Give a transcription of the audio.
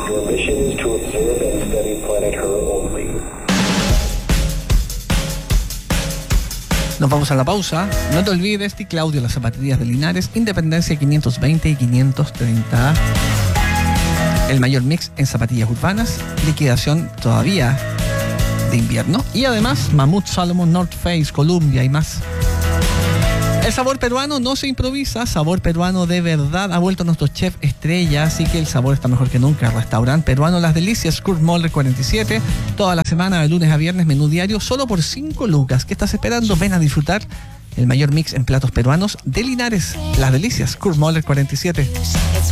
Your mission is to observe and study planet Her only. Nos vamos a la pausa. No te olvides de Claudio, las zapatillas de Linares, Independencia 520 y 530. El mayor mix en zapatillas urbanas, liquidación todavía de invierno. Y además, Mamut, Salomon, North Face, Columbia y más. El sabor peruano no se improvisa, sabor peruano de verdad. Ha vuelto nuestro chef estrella, así que el sabor está mejor que nunca. Restaurante peruano Las Delicias, Kurt Moller 47. Toda la semana, de lunes a viernes, menú diario, solo por 5 lucas. ¿Qué estás esperando? Ven a disfrutar el mayor mix en platos peruanos de Linares. Las Delicias, Kurt Moller 47.